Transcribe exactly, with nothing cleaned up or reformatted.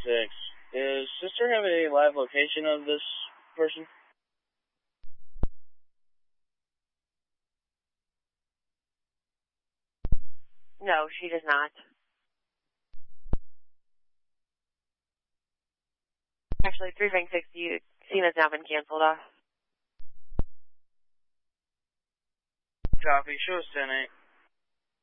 six. Does sister have a live location of this person? No, she does not. Actually, three Frank sixty, scene has now been canceled off. Copy, show us ten eight.